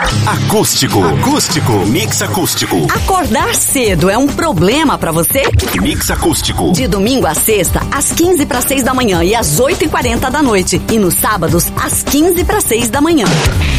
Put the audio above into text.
Acústico. Mix acústico. Acordar cedo é um problema pra você? Mix acústico. De domingo a sexta, às 15:45 da manhã e às 8:40 da noite. E nos sábados, às 15:45 da manhã.